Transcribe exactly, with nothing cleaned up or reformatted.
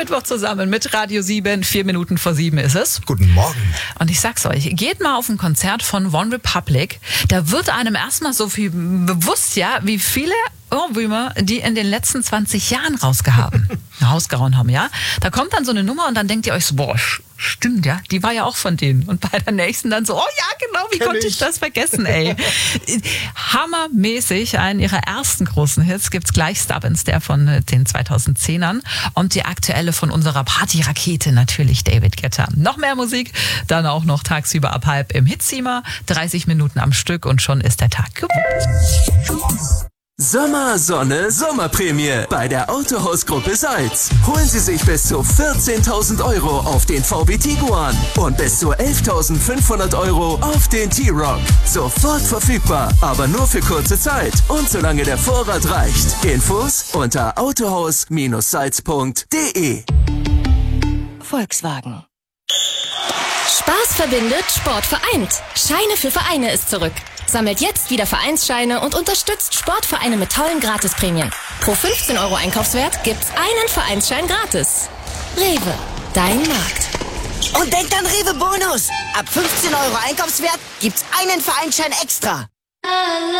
Mittwoch zusammen mit Radio sieben. Vier Minuten vor sieben ist es. Guten Morgen. Und ich sag's euch, geht mal auf ein Konzert von One Republic. Da wird einem erstmal so viel bewusst, ja, wie viele Ohrwürmer die in den letzten zwanzig Jahren rausgehauen, rausgehauen haben, ja. Da kommt dann so eine Nummer und dann denkt ihr euch so, boah, stimmt, ja, die war ja auch von denen. Und bei der nächsten dann so, oh ja, genau, wie Kenn konnte ich ich. das vergessen, ey. Hammermäßig, einen ihrer ersten großen Hits gibt's gleich, Stubbins, der von äh, den zweitausendzehnern und die aktuelle von unserer Partyrakete natürlich, David Guetta. Noch mehr Musik, dann auch noch tagsüber ab halb im Hitzimmer, dreißig Minuten am Stück und schon ist der Tag gewohnt. Sommer, Sonne, Sommerprämie bei der Autohaus-Gruppe Seitz. Holen Sie sich bis zu vierzehntausend Euro auf den V W Tiguan und bis zu elftausendfünfhundert Euro auf den T-Roc. Sofort verfügbar, aber nur für kurze Zeit und solange der Vorrat reicht. Infos unter autohaus Bindestrich seitz punkt de. Volkswagen. Spaß verbindet, Sport vereint. Scheine für Vereine ist zurück. Sammelt jetzt wieder Vereinsscheine und unterstützt Sportvereine mit tollen Gratisprämien. Pro fünfzehn Euro Einkaufswert gibt's einen Vereinsschein gratis. Rewe, dein Markt. Und denkt an Rewe Bonus. Ab fünfzehn Euro Einkaufswert gibt's einen Vereinsschein extra.